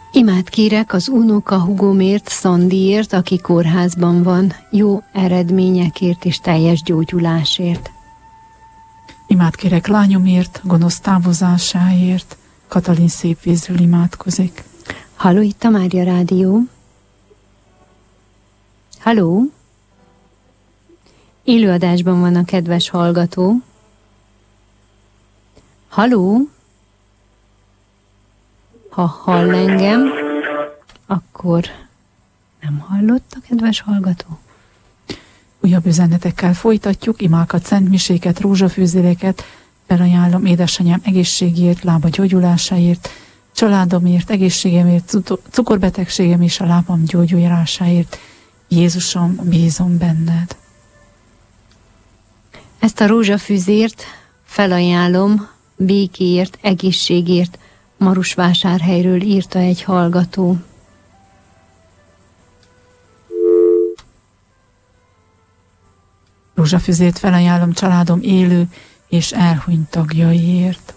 Imát kérek az unoka Hugomért, Szandiért, aki kórházban van, jó eredményekért és teljes gyógyulásért. Imát kérek lányomért, gonosz távozásáért, Katalin Szépvízről imádkozik. Halló, itt a Mária Rádió. Halló? Élőadásban van a kedves hallgató. Halló? Ha hall engem, akkor nem hallott a kedves hallgató. Újabb üzenetekkel folytatjuk, imákat, szentmiséket, rózsafűzéreket, felajánlom édesanyám egészségért, lába gyógyulásáért, családomért, egészségemért, cukorbetegségem és a lábam gyógyulásáért. Jézusom, bízom benned. Ezt a rózsafűzért felajánlom békéért, egészségért, Marosvásárhelyről, írta egy hallgató. Rózsafüzért felajánlom családom élő és elhunyt tagjaiért.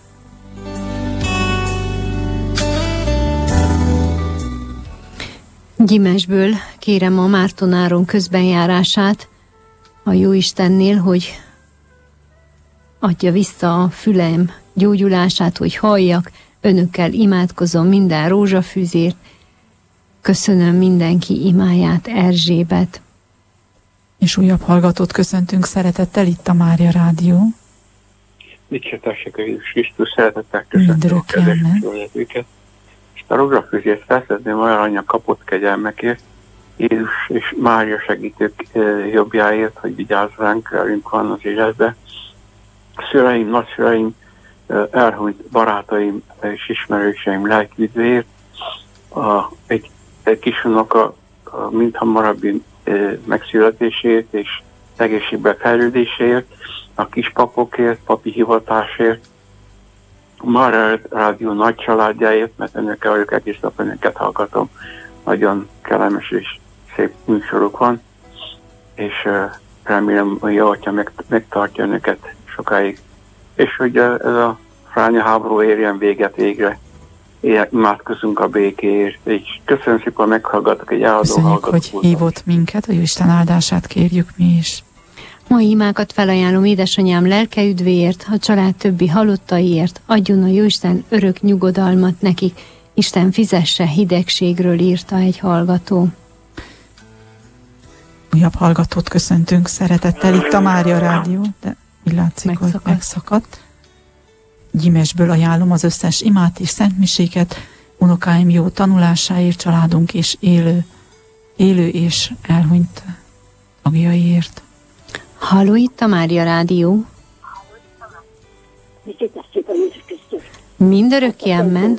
Gyimesből kérem a Márton-áron közbenjárását a Jóistennél, hogy adja vissza a fülem gyógyulását, hogy halljak. Önökkel imádkozom minden rózsafűzért. Köszönöm mindenki imáját, Erzsébet. És újabb hallgatót köszöntünk szeretettel itt a Mária Rádió. Dicsértessék a Jézus Krisztus, szeretettel köszöntöm a kedves születőket. És a rózsafűzért felszedném olyan anya kapott kegyelmekért, Jézus és Mária segítők jobbjáért, hogy vigyázz ránk, velünk van az életbe. Szüleim, nagyszüleim, elhunyt barátaim és ismerőseim lelkiüdvéért, egy kis unoka mindhamarabbi megszületésért és egészségbe fejlődéséért, a kispapokért, papi hivatásért, a Mária Rádió nagy családjáért, mert önökkel vagyok, egész nap önöket hallgatom, nagyon kellemes és szép műsoruk van, és remélem, hogy jó atya megtartja önöket sokáig, és hogy ez a fránya háború érjen véget végre. Imádkozunk a békéért, és köszönöm szépen, hogy meghallgatok egy eladó hallgatót. Köszönjük, hogy hívott minket, a Jóisten áldását kérjük mi is. Mai imákat felajánlom édesanyám lelke üdvéért, a család többi halottaiért, adjon a Jóisten örök nyugodalmat nekik, Isten fizesse hidegségről, írta egy hallgató. Újabb hallgatót köszöntünk szeretettel itt a Mária Rádió, de így látszik, hogy megszakadt. Gyimesből ajánlom az összes imát és szentmiséket, unokáim jó tanulásáért, családunk és élő és elhunyt tagjaiért. Halló, itt a Mária Rádió. Dicsértessék a Jézus Krisztus. Mindörökké amen.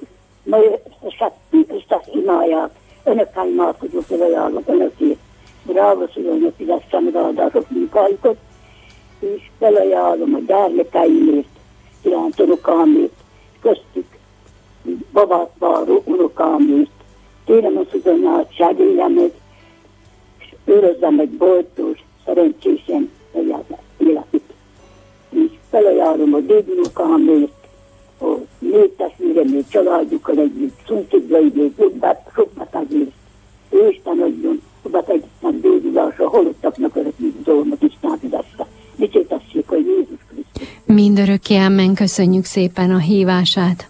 Krisztus imáját, önökkel imádkozók felajánlom önökért. Bravo, hogy fizesse meg áldások munkájukat, és felajánlom a gyermekeimért, iránt unokámért, köztük babát váró unokámért. Kérem a szuzonyát, segéljem meg, és őrözzem meg boltos, szerencsésen életük. És felajánlom a dédunokámért, a néptestvéremért, családjukkal együtt, szomszédjaimért, sokbatagért. Isten adjon, szobategyenek dédulásra, halottaknak örök nyugodalmat Isten fizesse. Dicsértessék a Jézus Krisztus. Mindörökké amen, köszönjük szépen a hívását.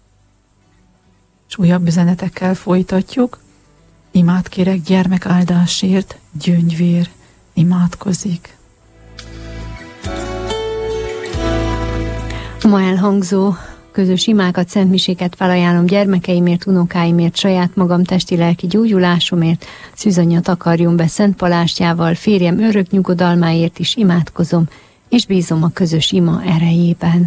És újabb üzenetekkel folytatjuk. Imát kérek gyermekáldásért, Gyöngyvér imádkozik. Ma elhangzó közös imákat, szentmiséket felajánlom gyermekeimért, unokáimért, saját magam testi-lelki gyógyulásomért, Szűzanya takarjon be szent palástjával, férjem örök nyugodalmáért is imádkozom, és bízom a közös ima erejében.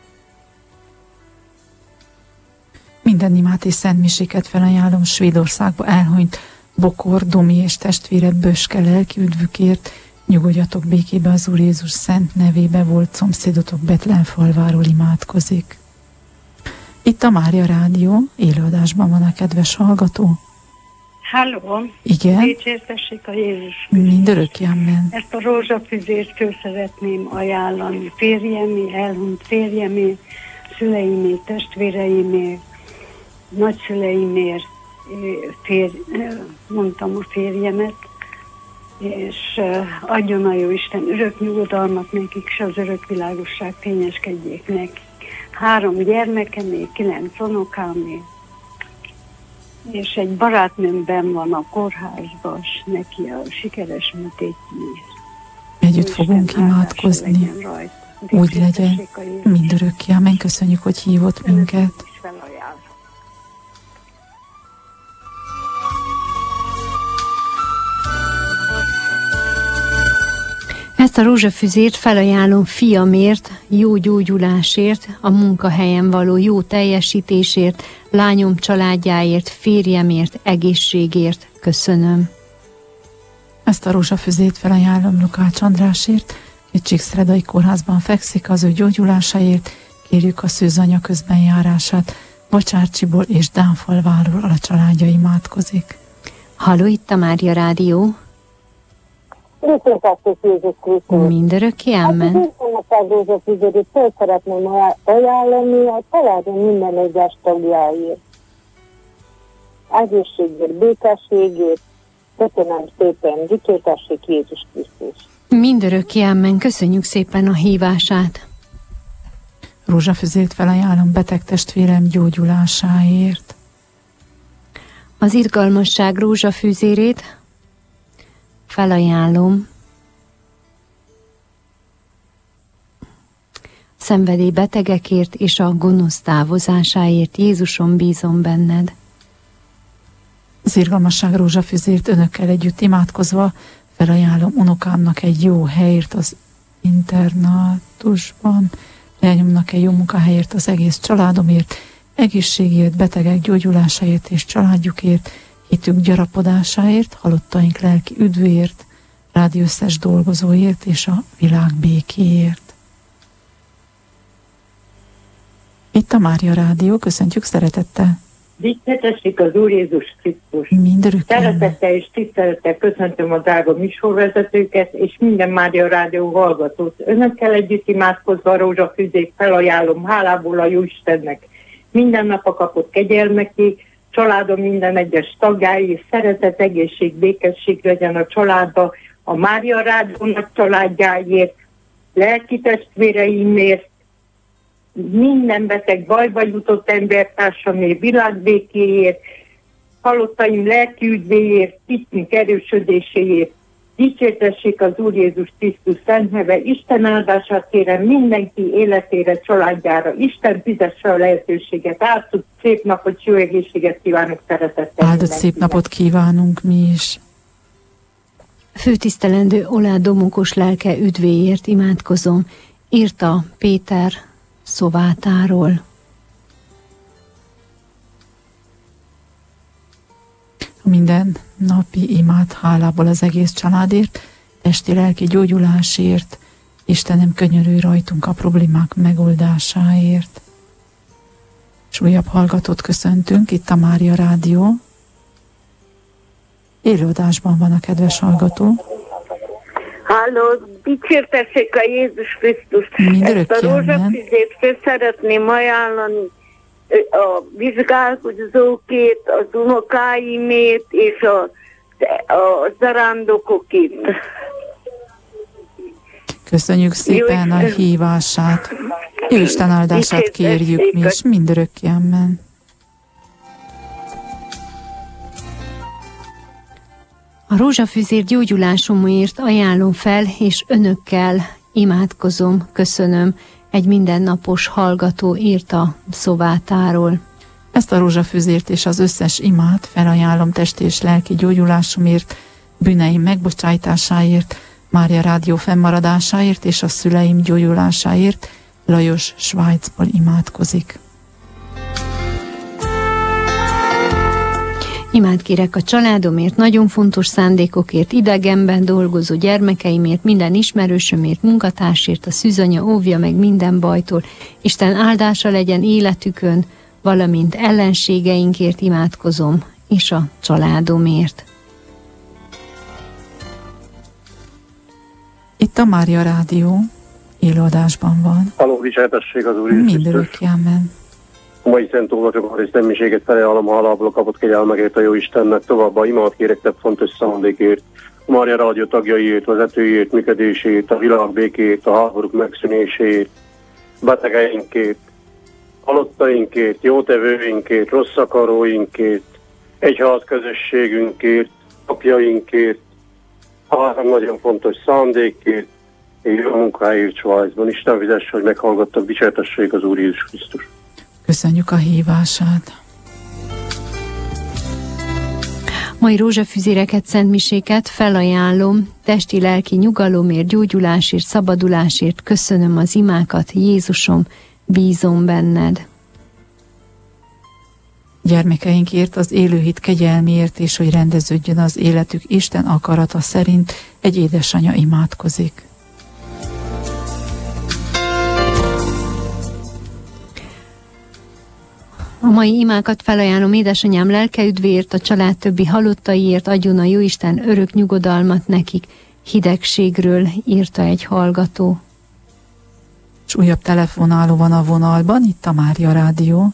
Minden imát és szentmiséket felajánlom Svédországba elhunyt Bokor, Domi és testvére Böske lelki üdvükért, nyugodjatok békébe az Úr Jézus szent nevébe, volt szomszédotok Betlen falváról imádkozik. Itt a Mária Rádió, élőadásban van a kedves hallgató. Halló! Igen? Dicsértessék a Jézus. Mindörökké amen. Ezt a rózsafüzést föl szeretném ajánlani férjemé, elhunyt férjemé, szüleimé, testvéreimé, nagyszüleimért, mondtam a férjemet, és adjon a Jóisten örök nyugodalmat nekik, és az örök világosság fényeskedjék nekik. 3 gyermekemért, 9 unokám, és egy barátnőmben van a kórházban, és neki a sikeres műtétjéért. Együtt fogunk imádkozni. Úgy legyen, mindörökké. Amen. Köszönjük, hogy hívott minket. Ezt a rózsafüzért felajánlom fiamért, jó gyógyulásért, a munkahelyen való jó teljesítésért, lányom családjáért, férjemért, egészségért. Köszönöm. Ezt a rózsafüzét felajánlom Lukács Andrásért, egy Csíkszeredai kórházban fekszik, az ő gyógyulásáért. Kérjük a szűzanya közbenjárását. Bacsárcsiból és Dánfalváról a családja imádkozik. Halló, itt a Mária Rádió. Mindörökké, amen. Hát az rózsafüzérét fel szeretném ajánlani a családon minden egyes tagjáért. Egészségért, békességért, köszönöm szépen, dicsértessék Jézus Krisztus. Mindörökké, amen. Köszönjük szépen a hívását. Rózsafüzért felajánlom beteg testvérem gyógyulásáért. Az irgalmasság rózsafűzérét felajánlom szenvedélybetegekért és a gonosz távozásáért. Jézusom, bízom benned. Az irgalmasság rózsafüzért önökkel együtt imádkozva felajánlom unokámnak egy jó helyért az internátusban, leányomnak egy jó munkahelyért az egész családomért, egészségért, betegek gyógyulásáért és családjukért, hitük gyarapodásáért, halottaink lelki üdvért, rádió összes dolgozóért és a világ békéért. Itt a Mária Rádió, köszöntjük szeretettel! Dicsértessék az Úr Jézus Krisztus! Szeretettel és tisztelettel köszöntöm a drága műsorvezetőket és minden Mária Rádió hallgatót. Önökkel együtt imádkozva a rózsafüzét felajánlom hálából a Jóistennek. Minden nap a kapott kegyelmeké, családom minden egyes tagjáé, szeretet, egészség, békesség legyen a családba, a Mária Rádiónak családjáért, lelki testvéreimért, minden beteg bajba jutott embertársamért, világbékéért, halottaim lelki üdvéért, hitünk erősödéséért. Dicsértessék az Úr Jézus Krisztus szent neve, Isten áldását kérem mindenki életére, családjára. Isten fizesse a lehetőséget. Áldott szép napot, jó egészséget kívánok szeretettel. Áldott szép napot kívánunk mi is. Főtisztelendő Olá Domokos lelke üdvéért imádkozom, írta Péter Szovátáról. Minden napi imát hálából az egész családért, testi lelki gyógyulásért, Istenem könyörülj rajtunk a problémák megoldásáért. És újabb hallgatót köszöntünk, itt a Mária Rádió. Élőadásban van a kedves hallgató. Halló, dicsértessék a Jézus Krisztus. Ezt a rózsafüzét fel szeretném ajánlani a vizsgálkozókét, az unokáimét és a zarándokokét. Köszönjük szépen a hívását. Isten áldását kérjük mi is, mindörökké, amen. A rózsafüzér gyógyulásomért ajánlom fel, és önökkel imádkozom, köszönöm. Egy mindennapos hallgató írta Szovátáról. Ezt a rózsafüzért és az összes imát felajánlom testi és lelki gyógyulásomért, bűneim megbocsájtásáért, Mária Rádió fennmaradásáért és a szüleim gyógyulásáért. Lajos Svájcból imádkozik. Imát kérek a családomért, nagyon fontos szándékokért, idegenben dolgozó gyermekeimért, minden ismerősömért, munkatársért, a szűzanya óvja meg minden bajtól. Isten áldása legyen életükön, valamint ellenségeinkért imádkozom, és a családomért. Itt a Mária Rádió élőadásban van. Halló, viseltesség az Úr Jézus Krisztus. Mindörökké, amen. A mai szent olvasókat és szentmiséget felajánlom hálából kapott kegyelmekért a Jóistennek, továbbá imát kérek több fontos szándékért, a Mária Rádió tagjaiért, vezetőjét, működését, a világ békét, a háborúk megszűnését, betegeinkért, halottainkért, jótevőinkért, rossz akaróinkért, egyház közösségünkért, apjainkért, három nagyon fontos szándékért, és a munkáért Svájcban. Isten fizesse, hogy meghallgattak, dicsértessék az Úr Jézus Krisztus. Köszönjük a hívását. Mai rózsafüzéreket, szentmiséket felajánlom, testi-lelki nyugalomért, gyógyulásért, szabadulásért, köszönöm az imákat, Jézusom, bízom benned. Gyermekeinkért, az élőhit kegyelmiért, és hogy rendeződjön az életük Isten akarata szerint, egy édesanya imádkozik. A mai imákat felajánlom édesanyám lelkeüdvéért, a család többi halottaiért, adjon a Jóisten örök nyugodalmat nekik, hidegségről, írta egy hallgató. És újabb telefonáló van a vonalban, itt a Mária Rádió.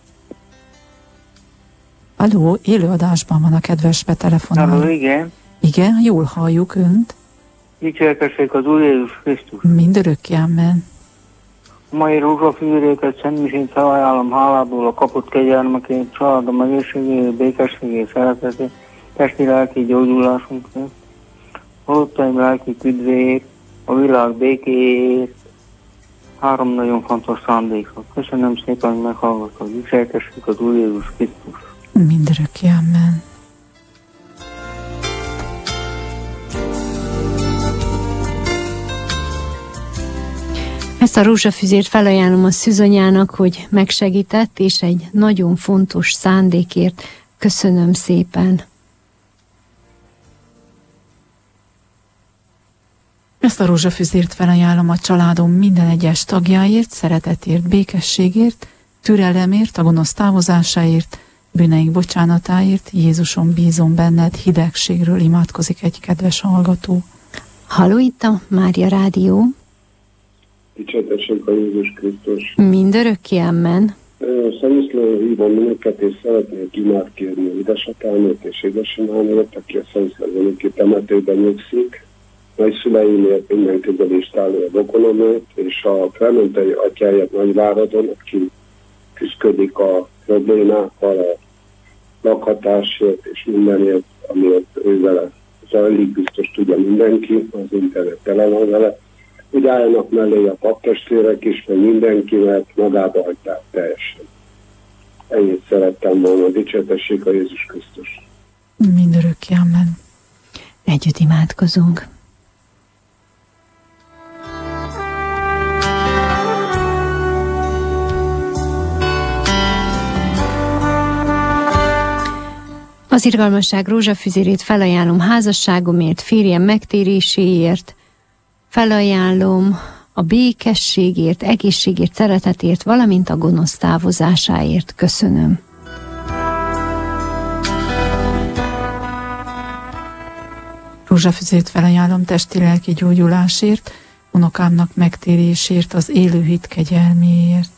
Alló, élőadásban van a kedves betelefonáló. Alló, igen. Igen, jól halljuk Önt. Dicsértessék az Úr Jézus Krisztus. Mindörökké, amen. A mai rózsafűréket, szentmisét felajánlom hálából a kapott kegyelmekért, családom egészségéért, békességért, szeretetért, testi-lelki gyógyulásunkért, halottaim lelki üdvéért, a világ békéért, három nagyon fontos szándékot. Köszönöm szépen, hogy meghallgattak. Dicsértessék az Úr Jézus Krisztus. Mindörökké, amen. Ezt a rózsafüzért felajánlom a szűzanyának, hogy megsegített, és egy nagyon fontos szándékért köszönöm szépen. Ezt a rózsafüzért felajánlom a családom minden egyes tagjáért, szeretetért, békességért, türelemért, a gonosz távozásáért, bűneink bocsánatáért, Jézusom, bízom benned, hidegségről imádkozik egy kedves hallgató. Halló, itt a Mária Rádió. Dicsértessék a Jézus Krisztus. Mindörökké, amen. Szeniszló hívom minket, és szeretnék imát kérni édesapámért és édesanyámért, aki a Szeniszló temetőben nyugszik, nagyszüleimért, minden közelést álló rokonomért, és a felmentei atyáért Nagyváradon, aki küszködik a problémákkal, a lakhatásért és mindenért, amiért ő vele zajlik, biztos tudja mindenki, az internet tele van vele. Úgy álljanak mellé a paptestvérek is, meg mindenki, mert magába hagyták teljesen. Ennyit szerettem volna, dicsértessék a Jézus Krisztus. Mindörökké, amen. Együtt imádkozunk. Az irgalmasság rózsafüzérét felajánlom házasságomért, férjem megtéréséért, felajánlom a békességért, egészségért, szeretetért, valamint a gonosz távozásáért. Köszönöm. Rózsafüzért felajánlom testi-lelki gyógyulásért, unokámnak megtérésért, az élőhit kegyelméért.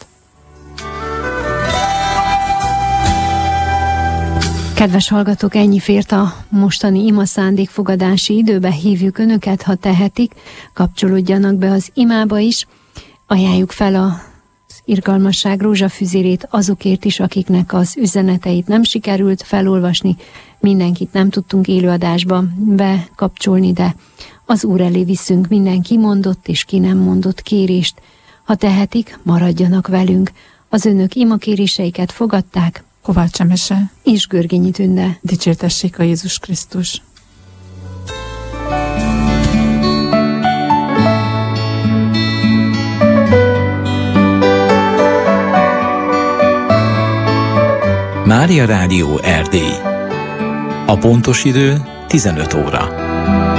Kedves hallgatók, ennyi fért a mostani ima szándékfogadási időbe. Hívjuk Önöket, ha tehetik, kapcsolódjanak be az imába is. Ajánljuk fel az irgalmasság rózsafüzérét azokért is, akiknek az üzeneteit nem sikerült felolvasni. Mindenkit nem tudtunk élőadásba bekapcsolni, de az Úr elé viszünk minden kimondott és ki nem mondott kérést. Ha tehetik, maradjanak velünk. Az Önök imakéréseiket fogadták Kovács Emese és Görgényi Tünde. Dicsértessék a Jézus Krisztus. Mária Rádió Erdély. A pontos idő 15 óra.